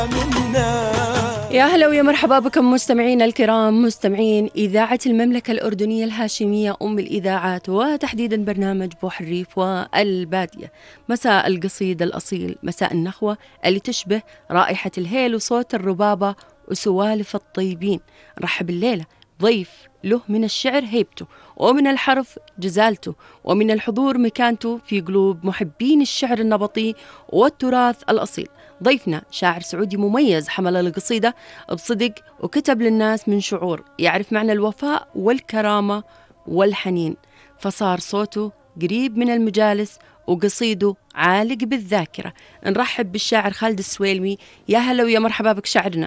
يا هلا ويا مرحبا بكم مستمعينا الكرام، مستمعين إذاعة المملكة الأردنية الهاشمية أم الإذاعات، وتحديدا برنامج بوح الريف والبادية. مساء القصيد الأصيل، مساء النخوة اللي تشبه رائحة الهيل وصوت الربابة وسوالف الطيبين. رحب الليلة ضيف له من الشعر هيبته، ومن الحرف جزالته، ومن الحضور مكانته في قلوب محبين الشعر النبطي والتراث الأصيل. ضيفنا شاعر سعودي مميز، حمل القصيدة بصدق وكتب للناس من شعور، يعرف معنى الوفاء والكرامة والحنين، فصار صوته قريب من المجالس وقصيده عالق بالذاكرة. نرحب بالشاعر خالد السويلمي. يا هلا ويا مرحبا بك شاعرنا.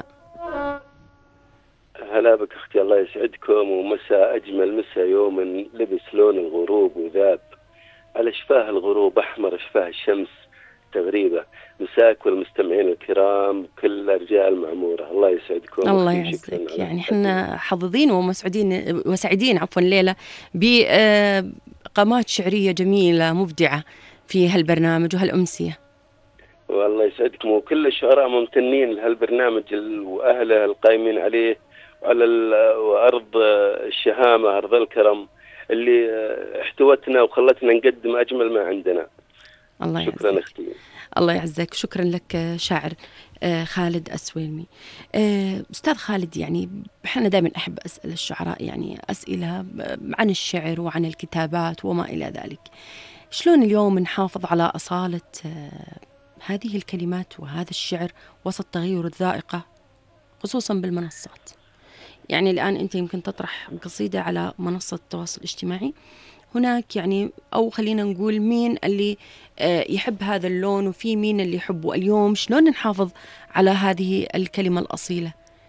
هلا بك أختي، الله يسعدكم، ومساء أجمل مساء يوم لبس لون الغروب وذاب على شفاه الغروب أحمر شفاه الشمس تغريبة. مساك والمستمعين الكرام كل رجال معمورة، الله يسعدكم. الله يعزك. يعني احنا حظوظين ومسعودين وسعيدين ليلة بقامات شعرية جميلة مبدعة في هالبرنامج وهالأمسية. والله يسعدكم، وكل الشعراء ممتنين لهالبرنامج وأهله القائمين عليه، وعلى أرض الشهامة أرض الكرم اللي احتوتنا وخلتنا نقدم أجمل ما عندنا. الله شكرا يعزك. أختي. الله يعزك، شكرا لك شاعر خالد السويلمي. أستاذ خالد، يعني احنا دائما أحب أسأل الشعراء يعني أسئلة عن الشعر وعن الكتابات وما إلى ذلك. شلون اليوم نحافظ على أصالة هذه الكلمات وهذا الشعر وسط تغير الذائقة خصوصا بالمنصات؟ يعني الآن أنت يمكن تطرح قصيدة على منصة التواصل الاجتماعي، هناك يعني أو خلينا نقول مين اللي يحب هذا اللون وفي مين اللي يحبه. اليوم شلون نحافظ على هذه الكلمة الأصيلة؟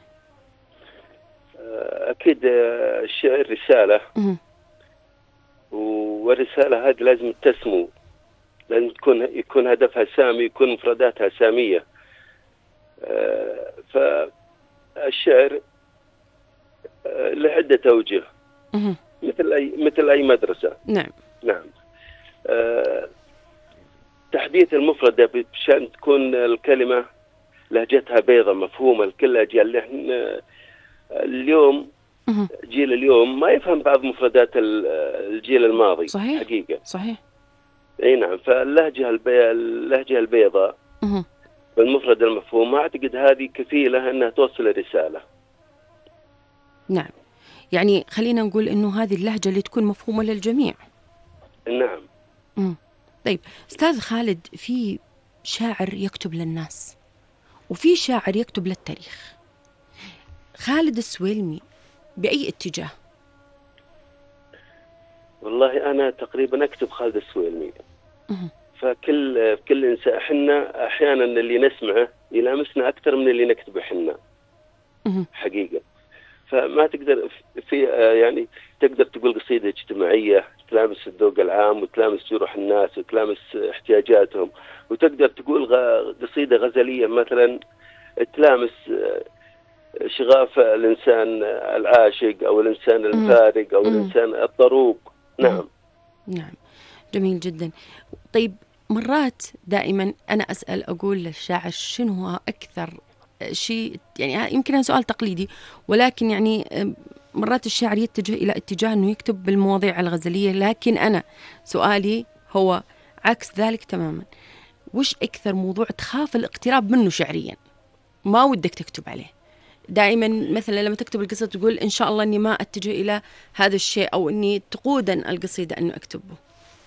أكيد الشعر رسالة، والرسالة هذه لازم تسمو، لازم يكون هدفها سامي، يكون مفرداتها سامية. فالشعر له عدة أوجه مثل أي مدرسة. نعم. تحديث المفردة بشأن تكون الكلمة لهجتها بيضة مفهومة لكل أجيال. اليوم جيل اليوم ما يفهم بعض مفردات الجيل الماضي. صحيح. حقيقة صحيح. اي نعم. فاللهجة البيضاء بالمفرد المفهوم أعتقد هذه كفيلة أنها توصل الرسالة. نعم، يعني خلينا نقول إنه هذه اللهجة اللي تكون مفهومة للجميع. نعم. طيب أستاذ خالد، في شاعر يكتب للناس وفي شاعر يكتب للتاريخ. خالد السويلمي بأي اتجاه؟ والله أنا تقريبا أكتب خالد السويلمي. فكل إنسان، إحنا أحيانا اللي نسمعه يلامسنا أكثر من اللي نكتبه إحنا. حقيقة. فما تقدر يعني تقدر تقول قصيدة اجتماعية تلامس الذوق العام وتلامس جروح الناس وتلامس احتياجاتهم، وتقدر تقول قصيدة غزلية مثلا تلامس شغاف الإنسان العاشق أو الإنسان الفارق أو الإنسان الضروب. نعم. نعم، جميل جدا. طيب مرات دائما أنا أسأل أقول للشاعر شنو هو أكثر شيء، يعني يمكن هذا سؤال تقليدي، ولكن يعني مرات الشاعر يتجه إلى اتجاه أنه يكتب بالمواضيع الغزلية، لكن أنا سؤالي هو عكس ذلك تماما. وش أكثر موضوع تخاف الاقتراب منه شعريا ما ودك تكتب عليه؟ دائما مثلا لما تكتب القصة تقول إن شاء الله أني ما أتجه إلى هذا الشيء، أو أني تقودا القصيدة أنه أكتبه.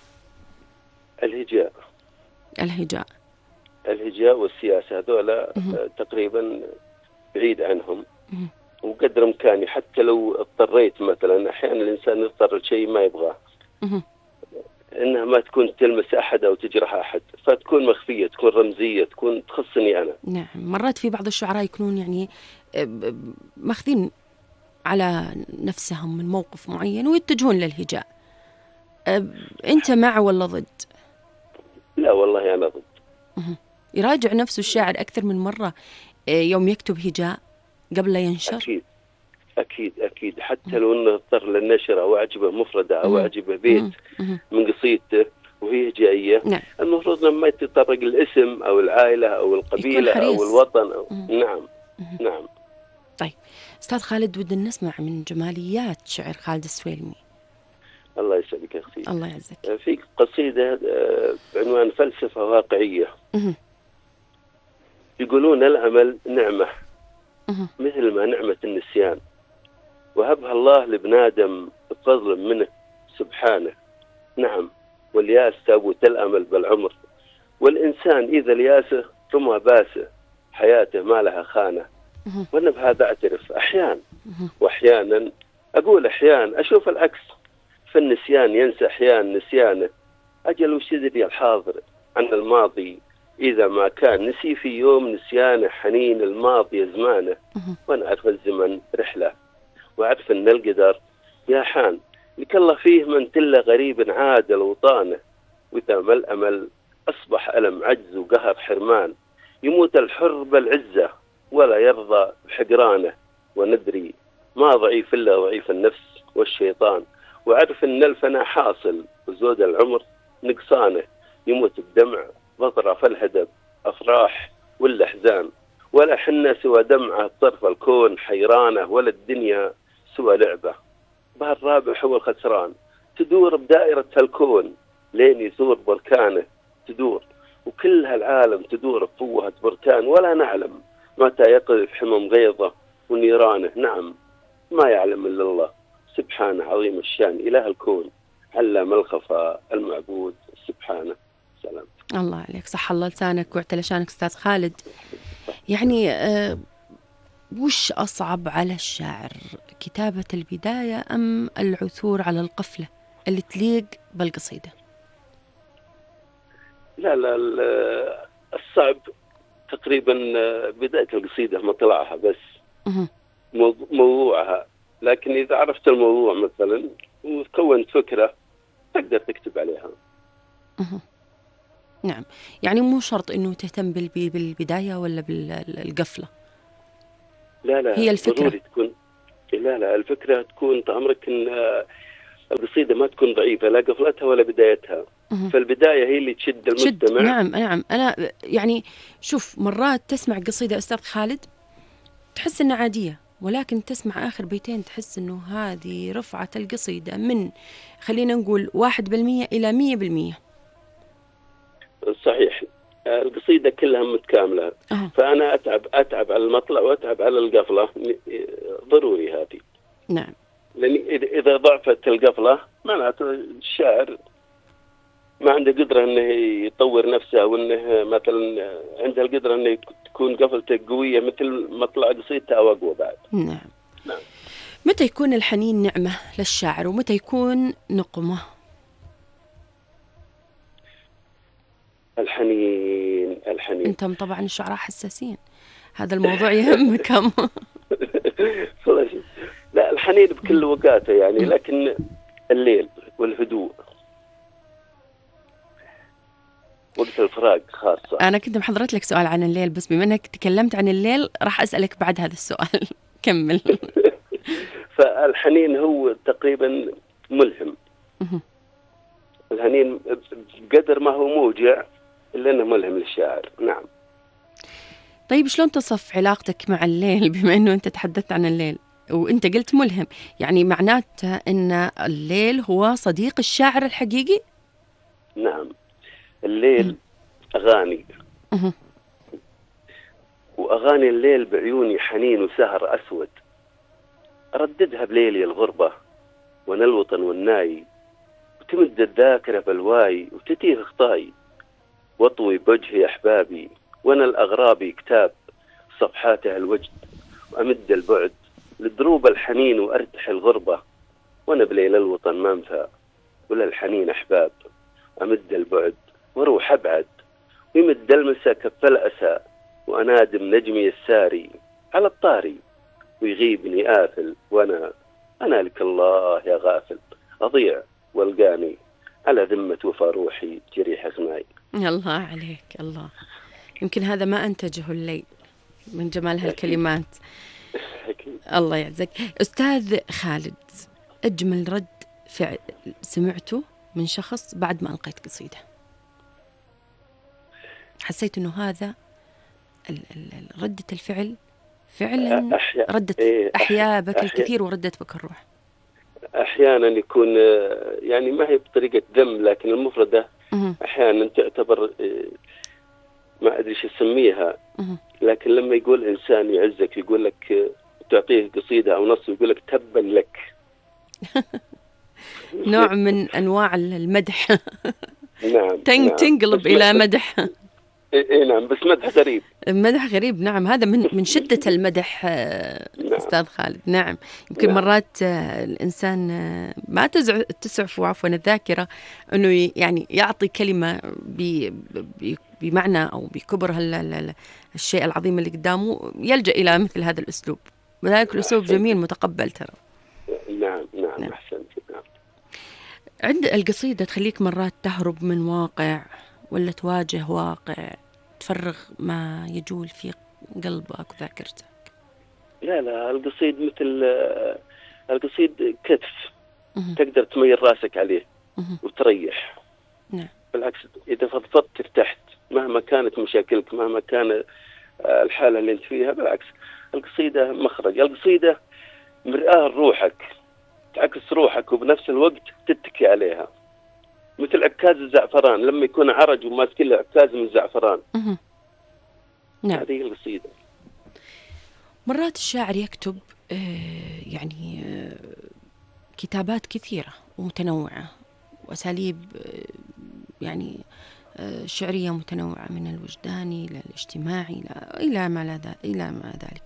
الهجاء والسياسة هذولا تقريبا بعيد عنهم، وقدر إمكاني حتى لو اضطريت مثلا. أحيانا الإنسان يضطر لشيء ما يبغاه، إنها ما تكون تلمس أحد أو تجرح أحد، فتكون مخفية، تكون رمزية، تكون تخصني أنا. نعم، مرات في بعض الشعراء يكونون يعني ماخذين على نفسهم من موقف معين ويتجهون للهجاء. أنت مع ولا ضد؟ لا والله أنا ضد. يراجع نفسه الشاعر أكثر من مرة يوم يكتب هجاء قبل لا ينشر. أكيد حتى لو أنه اضطر للنشر أو أعجبه مفردة أو أعجبه بيت من قصيدته، وهي هجائية، نعم. المفروض لما يتطرق الاسم أو العائلة أو القبيلة أو الوطن أو نعم. نعم. طيب أستاذ خالد، ودنا نسمع من جماليات شعر خالد السويلمي. الله يسعدك يا أختي. الله يعزك. في قصيدة بعنوان فلسفة واقعية. يقولون الأمل نعمة مثل ما نعمة النسيان، وهبها الله لبنادم بفضل منه سبحانه. نعم، والياس تابوت الأمل بالعمر، والإنسان إذا الياسه رمى باسه، حياته ما لها خانة. وأنا بهذا أعترف أحيان، وأحيانا أقول أحيان أشوف العكس، فالنسيان ينسى أحيان نسيانه. أجل وش يدري الحاضر عن الماضي، إذا ما كان نسي في يوم نسيانه، حنين الماضي زمانه. وأنا أعرف الزمن رحلة، وأعرف أن القدر يا حان لك الله فيه من تل غريب عاد الوطانه. وإذا ما الأمل أصبح ألم عجز وقهر حرمان، يموت الحر بالعزة ولا يرضى بحقرانه. وندري ما ضعيف إلا ضعيف النفس والشيطان، وأعرف أن الفنا حاصل وزود العمر نقصانه. يموت الدمع بطرف الهدب أفراح والأحزان، ولا حنا سوى دمعة طرف الكون حيرانه، ولا الدنيا سوى لعبة بها الرابح هو الخسران. تدور بدائرة الكون لين يثور بركانه، تدور وكل هالعالم تدور بقوة بركان، ولا نعلم متى يقذف حمم غيظه ونيرانه. نعم، ما يعلم إلا الله سبحانه عظيم الشان، إله الكون علم الخفاء المعبود سبحانه. سلام. الله عليك، صح الله لسانك واعتلى شانك أستاذ خالد. يعني وش أصعب على الشاعر، كتابة البداية أم العثور على القفلة اللي تليق بالقصيدة؟ لا الصعب تقريبا بداية القصيدة مطلعها بس، موضوعها. لكن إذا عرفت الموضوع مثلا وكونت فكرة تقدر تكتب عليها. نعم، يعني مو شرط إنه تهتم بالبداية ولا بالقفلة. لا هي الفكرة ضروري تكون. لا الفكرة تكون أمرك إن القصيدة ما تكون ضعيفة، لا قفلتها ولا بدايتها. فالبداية هي اللي تشد المستمع. نعم أنا يعني شوف، مرات تسمع قصيدة أستاذ خالد تحس إنها عادية، ولكن تسمع آخر بيتين تحس إنه هذه رفعت القصيدة من خلينا نقول 1% إلى 100%. صحيح، القصيدة كلها متكاملة. فأنا أتعب على المطلع وأتعب على القفلة، ضروري هذه. نعم، لأن إذا ضعفت القفلة معناته الشاعر ما عنده قدرة أنه يطور نفسه، وأنه مثلا عنده القدرة أنه تكون قفلته قوية مثل مطلع قصيدته أو أقوى بعد. نعم. متى يكون الحنين نعمة للشاعر ومتى يكون نقمة؟ الحنين أنتم طبعا الشعراء حساسين، هذا الموضوع يهمك. لا، الحنين بكل وقاته يعني، لكن الليل والهدوء وقت الفراق خاصة. أنا كنت محضرت لك سؤال عن الليل، بس بما أنك تكلمت عن الليل راح أسألك بعد هذا السؤال. كمل. فالحنين هو تقريبا ملهم. الحنين بقدر ما هو موجع إلا أنه ملهم للشاعر. نعم. طيب شلون تصف علاقتك مع الليل، بما أنه أنت تحدثت عن الليل وأنت قلت ملهم؟ يعني معناته أن الليل هو صديق الشاعر الحقيقي؟ نعم، الليل أغاني، وأغاني الليل بعيوني حنين وسهر أسود، أرددها بليلي الغربة وأنا الوطن والناي، وتمد الذاكرة بالواي وتتيه خطاي، واطوي بوجهي أحبابي وأنا الأغرابي كتاب صفحاتها الوجد، وأمد البعد لدروب الحنين وأرتح الغربة، وأنا بليل الوطن ما انفى ولا الحنين أحباب، أمد البعد وروح أبعد ويمد المسا كف الأسى، وأنادم نجمي الساري على الطاري ويغيبني آفل، وأنا لك الله يا غافل أضيع والقاني على ذمة وفا روحي جريح غناي. الله عليك، الله. يمكن هذا ما أنتجه الليل من جمال هالكلمات. الله يعزك. أستاذ خالد، أجمل رد فعل سمعته من شخص بعد ما ألقيت قصيدة؟ حسيت إنه هذا ردة الفعل فعلا أحيا بك الكثير وردت بك الروح. أحيانا يكون يعني ما هي بطريقة ذم، لكن المفردة أحيانا تعتبر ما أدري شو أسميها، لكن لما يقول إنسان يعزك يقول لك تعطيه قصيدة أو نص يقول لك تبا لك. نوع من أنواع المدح. نعم. تنقلب إلى مدح. إيه نعم، بس مدح غريب. مدح غريب، نعم. هذا من شدة المدح. نعم. أستاذ خالد، نعم. يمكن نعم. مرات الإنسان ما تسعف عفوا الذاكرة أنه يعني يعطي كلمة بمعنى أو بكبر الشيء العظيم اللي قدامه، يلجأ إلى مثل هذا الأسلوب، وذلك الأسلوب جميل متقبل ترى. نعم. أحسنت. نعم. عند القصيدة تخليك مرات تهرب من واقع ولا تواجه واقع، تفرغ ما يجول في قلبك وذاكرتك؟ لا القصيد مثل القصيد كتف تقدر تميل راسك عليه وتريح. نعم. بالعكس إذا فضفضت ارتحت مهما كانت مشاكلك، مهما كان الحالة اللي انت فيها. بالعكس القصيدة مخرج، القصيدة مرآة روحك، تعكس روحك وبنفس الوقت تتكي عليها، مثل عكاز الزعفران لما يكون عرج وماسك له عكاز من الزعفران. نعم. هذه القصيدة. مرات الشاعر يكتب يعني كتابات كثيرة ومتنوعة وأساليب يعني شعرية متنوعة، من الوجداني إلى الاجتماعي إلى ما ذلك.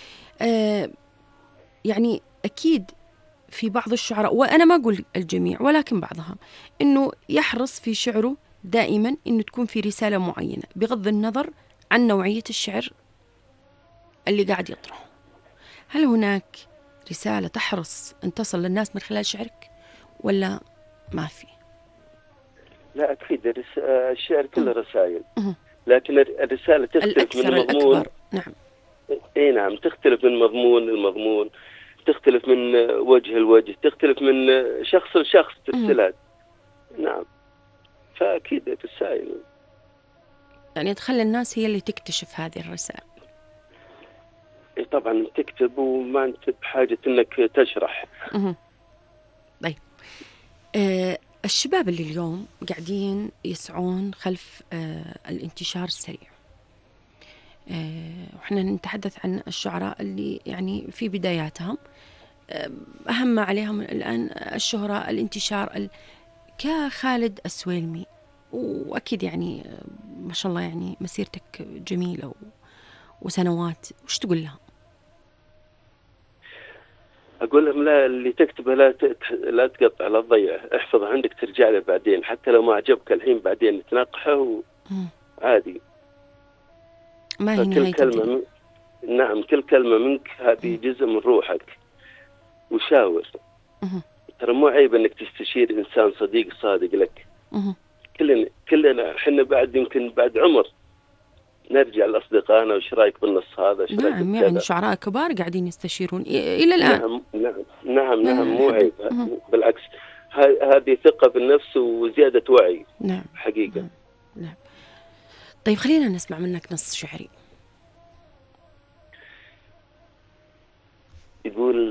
يعني أكيد في بعض الشعراء، وأنا ما أقول الجميع ولكن بعضها، إنه يحرص في شعره دائما إنه تكون في رسالة معينة بغض النظر عن نوعية الشعر اللي قاعد يطرحه. هل هناك رسالة تحرص أن تصل للناس من خلال شعرك ولا ما في؟ لا أكيد الشعر كله رسائل، لكن الرسالة تختلف من المضمون. نعم. إيه نعم، تختلف من مضمون المضمون، تختلف من وجه الوجه، تختلف من شخص لشخص ترسلها. نعم، فأكيد الرسائل يعني تخلي الناس هي اللي تكتشف هذه الرسائل. إيه طبعا تكتب وما أنت بحاجة إنك تشرح. طيب الشباب اللي اليوم قاعدين يسعون خلف الانتشار السريع، وإحنا نتحدث عن الشعراء اللي يعني في بداياتهم، أهم ما عليهم الآن الشهرة، الانتشار، كخالد السويلمي، وأكيد يعني ما شاء الله يعني مسيرتك جميلة وسنوات، وش تقول لهم؟ أقول لهم لا، اللي تكتبه لا تقطع، لا تضيع، احفظه عندك ترجع له بعدين، حتى لو ما عجبك الحين بعدين تناقحه عادي. ما هي نهاية كلمة نعم، كل كلمة منك هذه جزء من روحك. وشاور، ترى مو عيب انك تستشير انسان صديق صادق لك. كلنا احنا بعد يمكن بعد عمر نرجع لاصدقائنا، وش رايك بالنص هذا؟ نعم، يعني شعراء كبار قاعدين يستشيرون الى الان. نعم مو عيب، بالعكس هذه ثقة بالنفس وزيادة وعي. نعم حقيقة. نعم. طيب خلينا نسمع منك نص شعري. يقول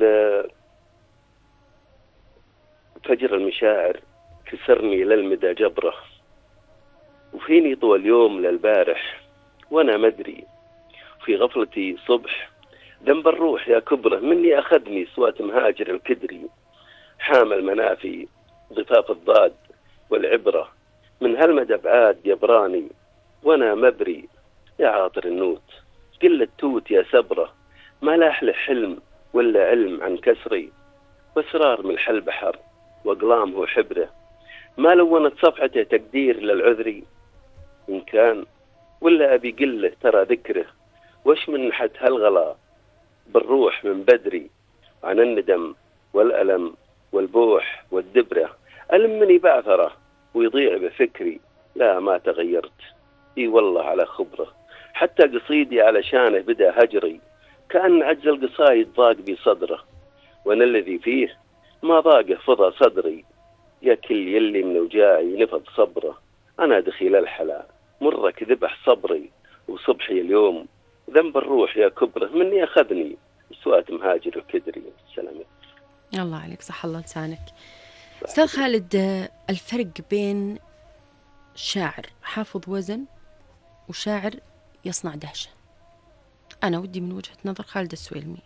فجر المشاعر كسرني للمدى جبره، وفيني طول يوم للبارح وانا مدري، في غفلتي صبح ذنب الروح يا كبره، مني اخذني صوات مهاجر الكدري، حامل منافي ضفاف الضاد والعبره، من هالمدى بعاد يبراني وانا مبري، يا عاطر النوت قلة توت يا سبره، ما لا أحلى حلم ولا علم عن كسري، واسرار من حل بحر واقلام هو حبره، ما لونت صفحته تقدير للعذري، إن كان ولا أبي قله ترى ذكره، وش من حد هالغلا بالروح من بدري، عن الندم والألم والبوح والدبرة، ألمني بعثره ويضيع بفكري، لا ما تغيرت إي والله على خبره، حتى قصيدي على شانه بدأ هجري، كأن عجز القصايد ضاق بي صدره، وأنا الذي فيه ما ضاقه فضى صدري، يا كل يلي من وجاعي نفض صبره، أنا دخيل الحلا مرك ذبح صبري، وصبحي اليوم ذنب الروح يا كبره، مني أخذني سوات مهاجر وكدري. السلام. الله عليك، صح الله لسانك. أستاذ خالد، الفرق بين شاعر حافظ وزن وشاعر يصنع دهشة، أنا ودي من وجهة نظر خالد السويلمي.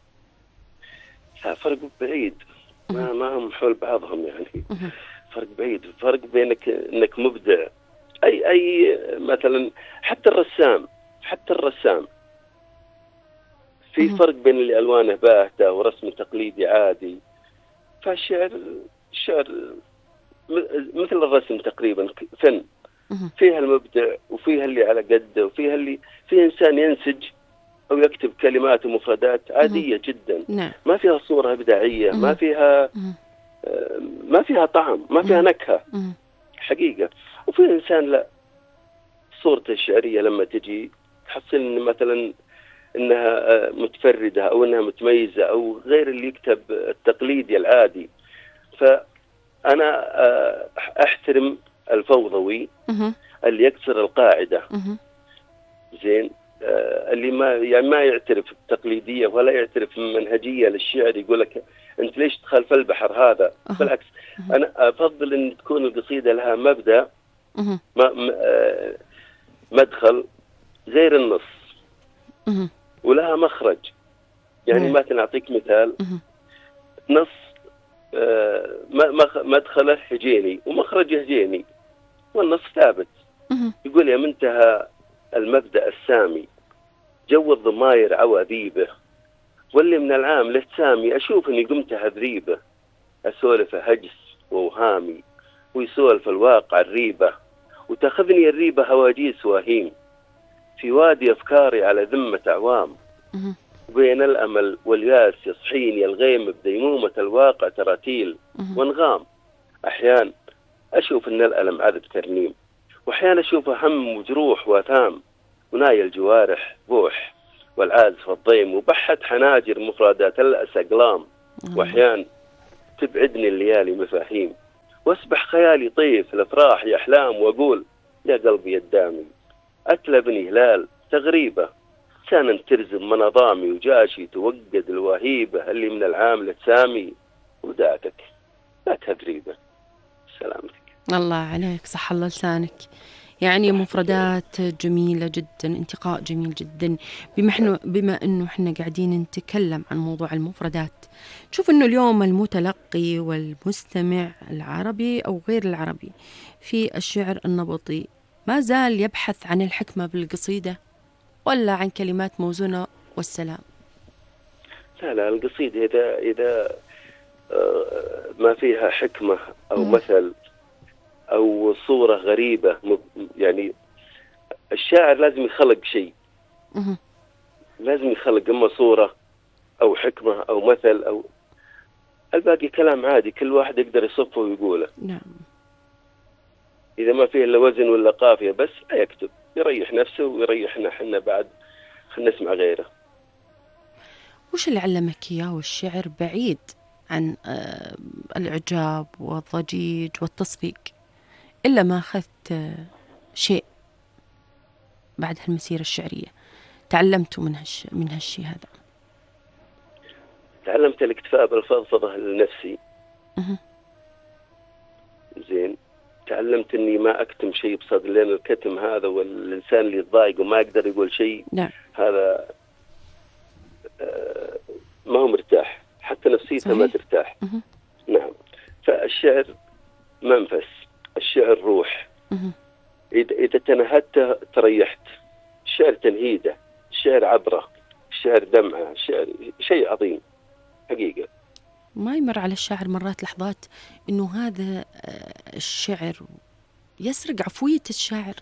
فرق بعيد، ما هم حول بعضهم يعني. فرق بعيد، فرق بينك انك مبدع. اي مثلا حتى الرسام في فرق بين اللي الوانه باهته ورسم تقليدي عادي. فالشعر مثل الرسم تقريبا فن، فيها المبدع وفيها اللي على قده وفيها اللي فيه انسان ينسج أو يكتب كلمات ومفردات عادية جدا. ما فيها صورة إبداعية، ما فيها طعم، ما فيها نكهة حقيقة. وفي إنسان لا، صورته الشعرية لما تجي تحصل إن مثلا إنها متفردة أو إنها متميزة أو غير اللي يكتب التقليدي العادي. فأنا أحترم الفوضوي اللي يكسر القاعدة، زين، اللي ما يعترف بالتقليدية ولا يعترف بالمنهجية للشعر، يقول لك أنت ليش تخالف البحر هذا؟ بالعكس، أنا أفضل أن تكون القصيدة لها مبدأ، مدخل غير النص، ولها مخرج. يعني مثلا أعطيك مثال، نص مدخله هجيني ومخرجه هجيني والنص ثابت. يقول يا منتهى المبدأ السامي، جو الضماير عواذيبه، واللي من العام له سامي، أشوف أني قمت هذريبه، أسولف هجس ووهامي، ويسولف الواقع الريبة، وتاخذني الريبة هواجيس واهيم، في وادي أفكاري على ذمة أعوام، وبين الأمل والياس يصحيني الغيم بديمومة الواقع تراتيل وانغام. أحيان أشوف أن الألم عذب ترنيم، وأحيانا أشوف هم وجروح واثام، وناي الجوارح بوح والعازف الضيم، وبحت حناجر مفردات الأس أقلام. وأحيان تبعدني الليالي مفاهيم، واسبح خيالي طيف الأفراح يا أحلام، وأقول يا قلبي الدامي أتلبني هلال تغريبة، سانا ترزم منظامي، وجاشي توقد الوهيبة، اللي من العام لتسامي، وداعتك لا تغريبة. سلامتك. الله عليك، صح الله لسانك. يعني مفردات جميلة جدا، انتقاء جميل جدا. بما أنه إحنا قاعدين نتكلم عن موضوع المفردات، تشوف أنه اليوم المتلقي والمستمع العربي أو غير العربي في الشعر النبطي ما زال يبحث عن الحكمة بالقصيدة ولا عن كلمات موزونة والسلام؟ لا، القصيدة إذا ما فيها حكمة أو مثل أو صورة غريبة، يعني الشاعر لازم يخلق شيء، لازم يخلق إما صورة أو حكمة أو مثل، أو الباقي كلام عادي كل واحد يقدر يصفه ويقوله. نعم. إذا ما فيه إلا وزن ولا قافية بس يكتب، يريح نفسه ويريحنا حنا بعد، خلنا نسمع غيره. وش اللي علمك إياه والشعر بعيد عن الإعجاب والضجيج والتصفيق، إلا ما أخذت شيء بعد هالمسيرة الشعرية تعلمته من هالشيء هذا؟ تعلمت الاكتفاء بالفضفضة لنفسي. زين، تعلمت اني ما اكتم شيء بصدر، لان الكتم هذا والانسان اللي يتضايق وما يقدر يقول شيء، نعم. هذا ما هو مرتاح، حتى نفسيته ما ترتاح. نعم. فالشعر منفس، الشعر روح. إذا تنهدت تريحت. الشعر تنهيده، الشعر عبرة، الشعر دمعة، الشعر شيء عظيم حقيقة. ما يمر على الشاعر مرات لحظات إنه هذا الشعر يسرق عفوية الشاعر؟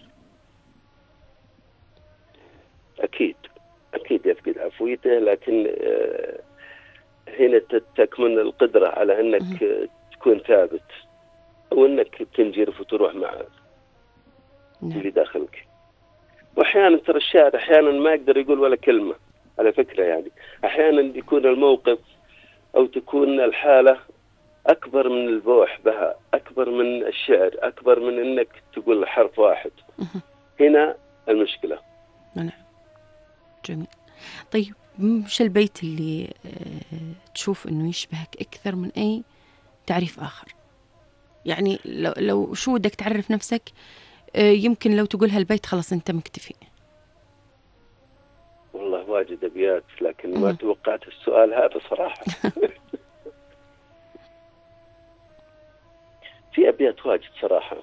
أكيد يفقد عفويته، لكن هنا تكمن القدرة على أنك تكون ثابت، أو أنك تنجرف وتروح مع اللي داخلك. وأحيانا ترى الشاعر أحيانا ما يقدر يقول ولا كلمة على فكرة، يعني أحيانا يكون الموقف أو تكون الحالة أكبر من البوح بها، أكبر من الشعر، أكبر من أنك تقول حرف واحد. هنا المشكلة. نعم، جميل. طيب مش البيت اللي تشوف أنه يشبهك أكثر من أي تعريف آخر؟ يعني لو شو بدك تعرف نفسك، يمكن لو تقول هالبيت خلاص أنت مكتفي. والله واجد أبيات، لكن ما توقعت السؤال هذا صراحة. في أبيات واجد صراحة.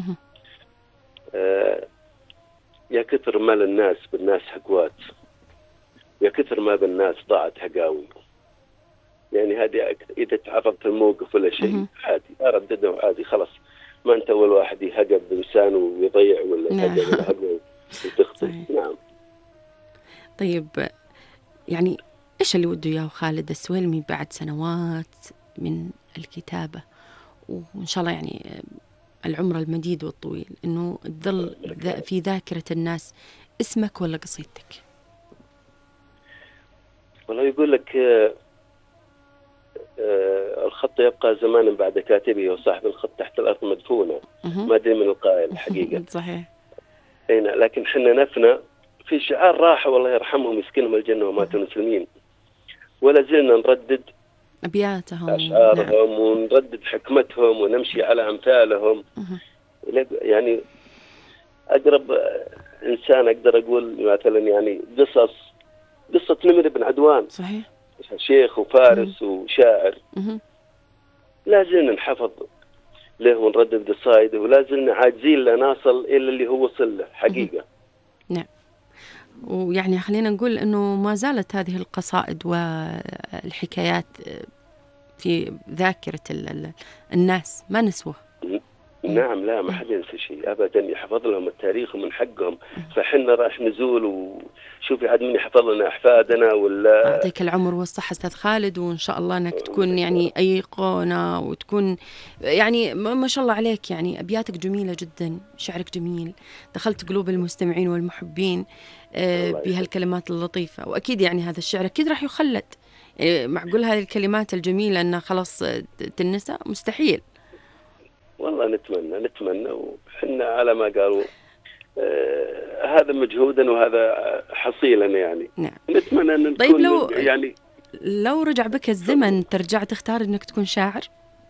يا كثر مال الناس بالناس حقوات، يا كثر ما بالناس ضاعت حقاوي. يعني هذه إذا تعرضت الموقف ولا شيء عادي أردده عادي، خلاص ما أنت أول واحد يهقب بلسانه ويضيع ولا يهقب ولا هقب وتخطي. نعم. طيب يعني إيش اللي وده إياه خالد السويلمي بعد سنوات من الكتابة، وإن شاء الله يعني العمر المديد والطويل، إنه تظل في ذاكرة الناس اسمك ولا قصيدتك؟ والله يقول لك الخط يبقى زمانا بعد كاتبه، وصاحب الخط تحت الأرض مدفونة. ما أدري من القائل حقيقة. صحيح. لكن حنا نفنا في شعار راحة والله يرحمهم يسكنهم الجنة وماتوا مسلمين، ولا زلنا نردد أبياتهم أشعارهم. نعم. ونردد حكمتهم ونمشي على أمثالهم. يعني أقرب إنسان أقدر أقول مثلا يعني قصة نمر بن عدوان. صحيح. شيخ وفارس وشاعر. لا زلنا نحفظ له ونردد قصايده، ولا زلنا عاجزين لا نصل إلى اللي هو وصل له حقيقة. نعم. ويعني خلينا نقول أنه ما زالت هذه القصائد والحكايات في ذاكرة الناس، ما نسوه. نعم، لا ما حد ينسى شيء أبدا، يحفظ لهم التاريخ ومن حقهم. فحنا راح نزول، وشوفي عاد من يحفظ لنا أحفادنا ولا. يعطيك العمر والصحة أستاذ خالد، وإن شاء الله أنك تكون يعني أيقونة، وتكون يعني ما شاء الله عليك. يعني أبياتك جميلة جدا، شعرك جميل، دخلت قلوب المستمعين والمحبين بهالكلمات اللطيفة. وأكيد يعني هذا الشعر أكيد راح يخلد. يعني معقول هذه الكلمات الجميلة أنها خلاص تنسى؟ مستحيل. والله نتمنى وحنا على ما قالوا هذا مجهودا وهذا حصيلا يعني. نعم. نتمنى أن طيب نكون لو رجع بك الزمن ترجع تختار أنك تكون شاعر؟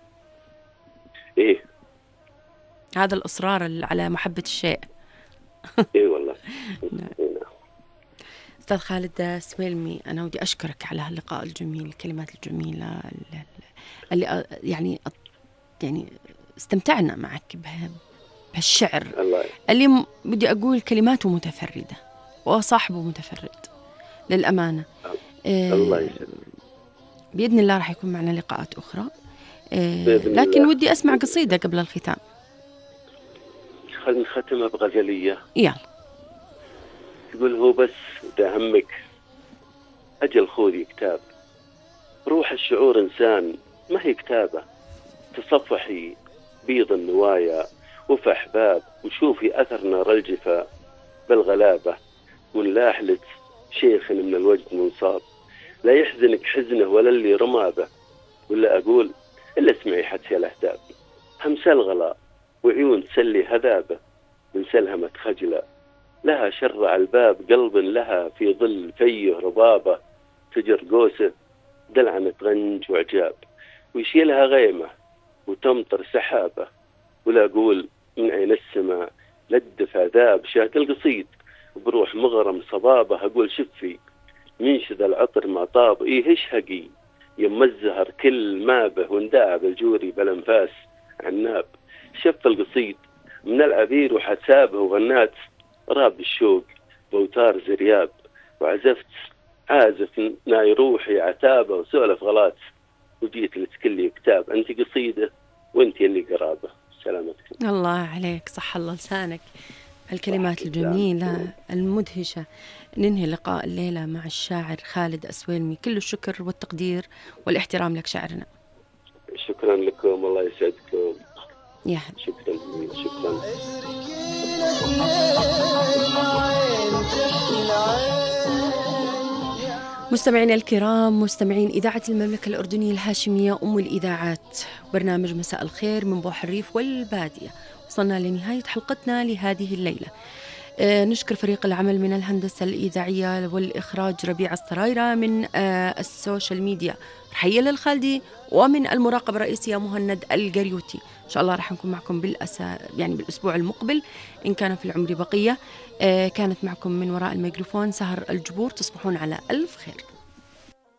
إيه، هذا الإصرار على محبة الشيء. إيه والله. نعم. أستاذ خالد السويلمي، أنا ودي أشكرك على هاللقاء الجميل، الكلمات الجميلة اللي يعني استمتعنا معك بهالشعر اللي بدي أقول كلماته متفردة وصاحبه متفرد للأمانة. الله يسلمك. بإذن الله راح يكون معنا لقاءات أخرى، لكن ودي أسمع قصيدة قبل الختام. خلينا نختمها بغزلية. يلا. تقول هو بس إذا همك أجل خذي كتاب، روح الشعور إنسان ما هي كتابة، تصفحي بيض النوايا وفي أحباب، وشوفي أثر نار الجفا بالغلابة، ونلاحلت شيخ من الوجد منصاب، لا يحزنك حزنه ولا اللي رمابه، ولا أقول إلا اسمعي حتى الأهداب، همس الغلاء وعيون تسلي هذابه، من سلهمة خجلة لها شرع الباب، قلب لها في ظل فيه ربابة، تجر قوسه دلعنة غنج وعجاب، ويشيلها غيمة وتمطر سحابة، ولا أقول من عين السماء لدف عذاب، شاك القصيد بروح مغرم صبابة، أقول شفي منشد العطر ما طاب، إيه هشهقي يم الزهر كل ما به، ونداع بالجوري بالانفاس عناب، شف القصيد من العبير وحسابه، وغنات راب الشوق بوتار زرياب، وعزفت عازف ناي روحي عتابه، وسولف غلات وجيت لتكلي كتاب، أنت قصيدة وأنت اللي قرابة. سلامتك. الله عليك، صح الله لسانك. الكلمات الجميلة المدهشة. ننهي لقاء الليلة مع الشاعر خالد السويلمي. كل الشكر والتقدير والاحترام لك شاعرنا. شكرا لكم، الله يسعدكم. يا شكرا. مستمعينا الكرام، مستمعين إذاعة المملكة الأردنية الهاشمية أم الإذاعات، برنامج مساء الخير من بوح الريف والبادية. وصلنا لنهاية حلقتنا لهذه الليلة. نشكر فريق العمل من الهندسة الإذاعية والإخراج ربيع السرايرة، من السوشيال ميديا رحيل الخالدي، ومن المراقبة الرئيسية مهند القريوتي. إن شاء الله راح نكون معكم يعني بالأسبوع المقبل إن كان في العمر بقية. كانت معكم من وراء الميكروفون سهر الجبور. تصبحون على ألف خير.